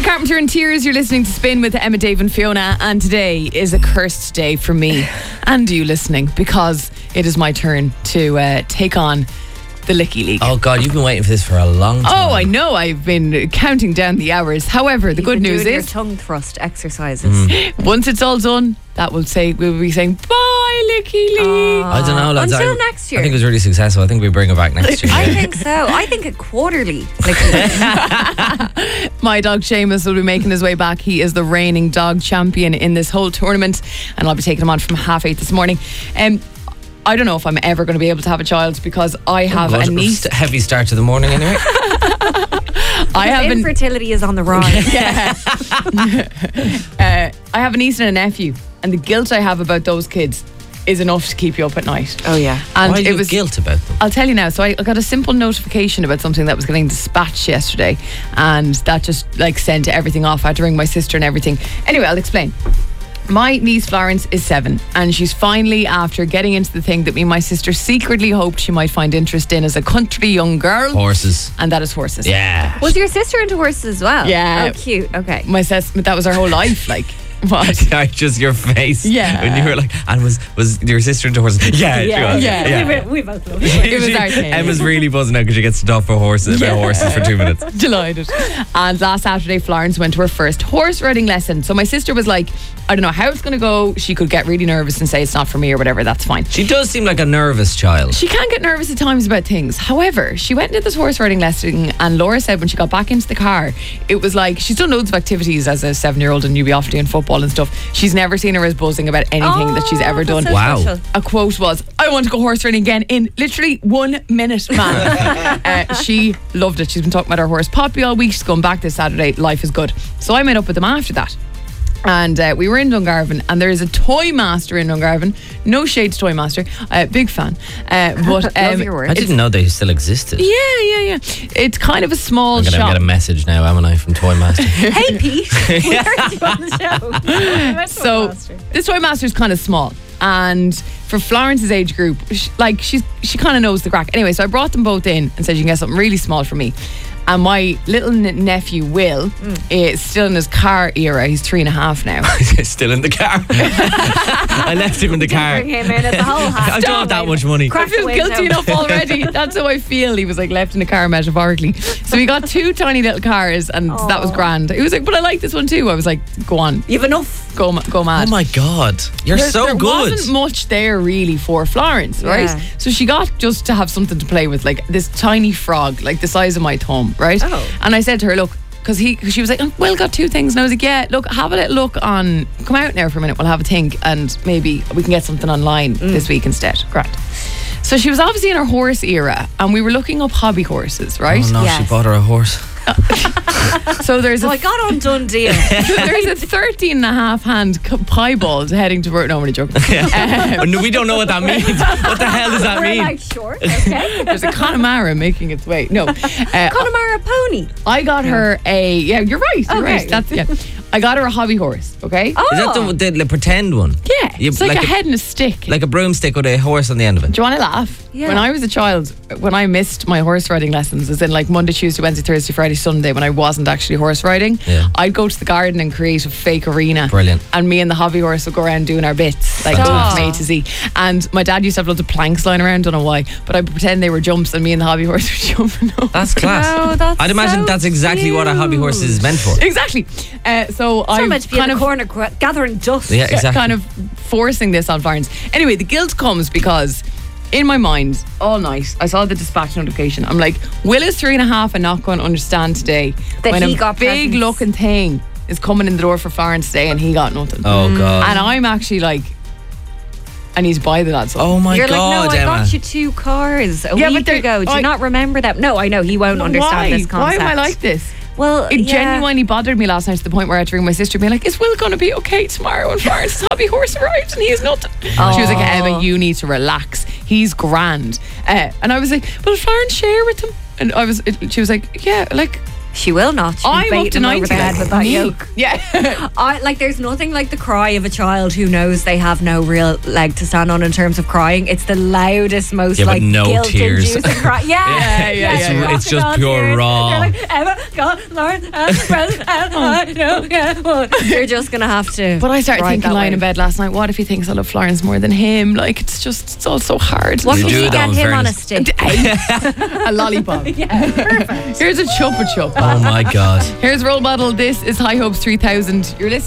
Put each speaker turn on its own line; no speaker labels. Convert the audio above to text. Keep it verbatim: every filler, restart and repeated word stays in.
Carpenter in Tears, you're listening to Spin with Emma, Dave and Fiona, and today is a cursed day for me and you listening, because it is my turn to uh, take on the Licky League.
Oh God, you've been waiting for this for a long time.
Oh, I know. I've been counting down the hours. However, the
You've
good
been
news
doing
is
your tongue thrust exercises.
Mm.
once it's all done, that will say we'll be saying bye, Licky League.
I don't know, lads.
Until
I,
next year.
I think it was really successful. I think we bring it back next year.
I think so. I think a quarterly. Like,
My dog Seamus will be making his way back. He is the reigning dog champion in this whole tournament, and I'll be taking him on from half eight this morning. Um, I don't know if I'm ever going to be able to have a child because I have
What
a niece.
heavy start to the morning anyway.
I have an
infertility is on the rise.
yeah. uh, I have a niece and a nephew, and the guilt I have about those kids is enough to keep you up at night.
Oh yeah.
And
Why
it
do you
was
guilt about them?
I'll tell you now. So I got a simple notification about something that was getting dispatched yesterday, and that just like sent everything off. I had to ring my sister and everything. Anyway, I'll explain. My niece Florence is seven, and she's finally, after getting into the thing that me and my sister secretly hoped she might find interest in as a country young girl,
Horses.
and that is horses.
Yeah.
Was your sister into horses as well?
Yeah.
Oh, cute. Okay.
My sis, that was her whole life. Like, what?
I just your face.
Yeah.
When you were like, and was was your sister into horses? Yeah, she was.
yeah.
We, we both love
It was our thing.
Emma's really buzzing out because she gets to talk about horses, about
Yeah.
horses for two minutes.
Delighted. And last Saturday, Florence went to her first horse riding lesson. So my sister was like, I don't know how it's going to go. She could get really nervous and say it's not for me or whatever. That's fine.
She does seem like a nervous child.
She can get nervous at times about things. However, she went into this horse riding lesson, and Laura said when she got back into the car, it was like she's done loads of activities as a seven-year-old and you'd be off doing football and stuff. She's never seen her as buzzing about anything that she's ever done.
that's so
Wow.
special.
A quote was, I want to go horse riding again in literally one minute, man. uh, she loved it. She's been talking about her horse Poppy all week. She's going back this Saturday. Life is good. So I met up with them after that. And uh, we were in Dungarvan, and there is a toy master in Dungarvan. No shade to Toy Master, uh, big fan. Uh, but um,
Love your words.
I didn't know they still existed.
yeah, yeah, yeah. It's kind of a small
I'm gonna
shop.
get a message now, am I, from Toy Master?
Hey Pete, we heard you on the show.
So this toy master is kind of small, and for Florence's age group, she, like she's she kind of knows the crack. Anyway, so I brought them both in and said you can get something really small for me. And my little n- nephew Will mm. is still in his car era. He's three and a half now.
Still in the car. I left him in the car.
Bring him in at the whole house.
I don't have that much money.
I feel guilty enough already. That's how I feel. He was like left in a car metaphorically. So we got two tiny little cars, and
Aww.
that was grand. He was like, but I like this one too. I was like, go on,
You've enough.
go ma- go mad.
Oh my God. You're
There-
so
there
good.
wasn't much there really for Florence, right?
Yeah.
So she got just to have something to play with, like this tiny frog, like the size of my thumb, right?
Oh.
And I said to her, look, because he, cause she was like, oh, Will got two things, and I was like, yeah, look, have a little look on, come out now for a minute, we'll have a think, and maybe we can get something online
Mm.
this week instead. Great. So she was obviously in her horse era, and we were looking up hobby horses, right?
Oh no,
Yes.
she bought her a horse.
So there's
Oh,
a
I got on done deal.
there's a thirteen and a half hand c- piebald heading to work. No, I'm only joking.
Oh, no, we don't know what that means. What the hell does that
We're
mean?
like, sure, okay.
There's a Connemara making its way. No, uh,
Connemara pony.
I got her a. Yeah, you're right. You're
Okay.
right. That's yeah. I got her a hobby horse. Okay.
Oh.
Is that the, the, the pretend one?
Yeah,
You-
it's like,
like
a,
a-
head and a stick.
Like a broomstick with a horse on the end of it.
Do you want to laugh?
Yeah.
When I was a child, when I missed my horse riding lessons, as in like Monday, Tuesday, Wednesday, Thursday, Friday, Sunday, when I wasn't actually horse riding,
Yeah.
I'd go to the garden and create a fake arena.
Brilliant.
And me and the hobby horse would go around doing our bits, like
Stop.
from A to Z. And my dad used to have loads of planks lying around, don't know why, but I would pretend they were jumps, and me and the hobby horse were jumping over.
That's class.
Oh, that's
I'd imagine
so
that's exactly what a hobby horse is meant for.
Exactly. Uh, so
So
I
much to be in
kind
the
of
corner gr- gathering dust.
Yeah, exactly.
kind of forcing this on Florence. Anyway, the guilt comes because in my mind all night I saw the dispatch notification. I'm like, Will is three and a half and not going to understand today
That
when
he
a
got
big
presents.
looking thing is coming in the door for Florence today and he got nothing.
Oh God.
And I'm actually like, I need to buy the lad something.
Oh my
You're
God,
like, no,
Emma.
I got you two cars a
Yeah, but
week
they're-
ago. Do
I-
you not remember that? No, I know he won't understand
Why?
this concept.
Why am I like this?
Well,
It
yeah.
genuinely bothered me last night to the point where I had to ring my sister being like, is Will going to be okay tomorrow when Florence's hobby horse arrives and he has nothing? She was like, Emma, you need to relax. He's grand. Uh, and I was like, will Florence share with him? And I was, it, she was like, yeah, like,
She will not. She'll
I'm
bait
up to
him over
ninety.
the head with that
Me.
yoke.
Yeah.
I, like, there's nothing like the cry of a child who knows they have no real leg to stand on in terms of crying. It's the loudest, most
Yeah, but
like
no tears.
guilt-inducing cry. Yeah,
Yeah, yeah,
It's-
yeah.
it's just
Crocodile
pure
tears.
raw.
They're like, Emma, God, Lord, uh, well, uh, I know, yeah, well. You're just gonna have to.
But I started
ride
thinking
that
lying
wave.
in bed last night, what if he thinks I love Florence more than him? Like, it's just, it's all so hard.
What
You
can
do
you
that
get
in
him on a
fairness.
stick?
a lollipop.
Yeah, perfect.
Here's a chupa chup.
Oh my God.
Here's Roll Bottle. This is High Hopes three thousand. You're listening